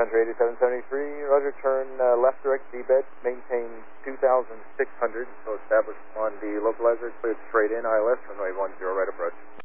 Country 8773, roger, turn left direct D-bed, maintain 2,600, so established on the localizer, cleared straight in, ILS, runway 10, right approach.